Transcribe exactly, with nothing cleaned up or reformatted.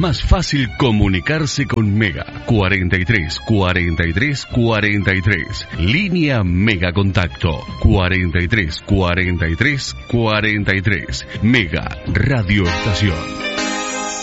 más fácil comunicarse con Mega. cuarenta y tres, cuarenta y tres, cuarenta y tres. Línea Mega Contacto. cuarenta y tres, cuarenta y tres, cuarenta y tres. Mega Radio Estación.